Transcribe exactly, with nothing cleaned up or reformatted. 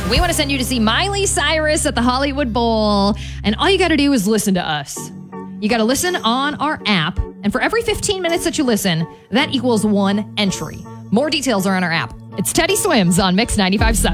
We want to send you to see Miley Cyrus at the Hollywood Bowl. And all you got to do is listen to us. You got to listen on our app. And for every fifteen minutes that you listen, that equals one entry. More details are on our app. It's Teddy Swims on Mix ninety-five point seven.